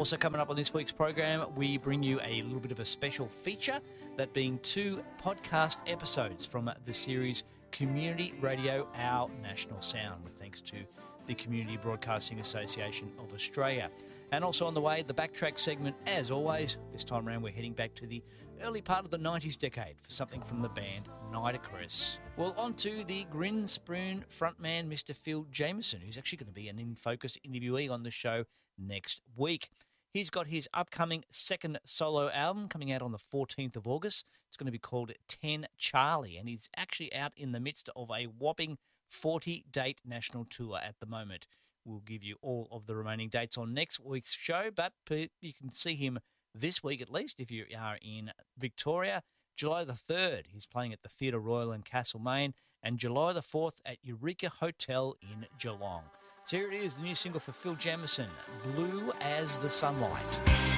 Also coming up on this week's program, we bring you a little bit of a special feature, that being 2 podcast episodes from the series Community Radio, Our National Sound, with thanks to the Community Broadcasting Association of Australia. And also on the way, the Backtrack segment, as always. This time around, we're heading back to the early part of the 90s decade for something from the band Nitocris. Well, on to the Grin Spoon frontman, Mr. Phil Jameson, who's actually going to be an In Focus interviewee on the show next week. He's got his upcoming second solo album coming out on the 14th of August. It's going to be called 10 Charlie, and he's actually out in the midst of a whopping 40-date national tour at the moment. We'll give you all of the remaining dates on next week's show, but you can see him this week at least if you are in Victoria. July the 3rd, he's playing at the Theatre Royal in Castlemaine, and July the 4th at Eureka Hotel in Geelong. So here it is, the new single for Phil Jameson, Blue as the Sunlight.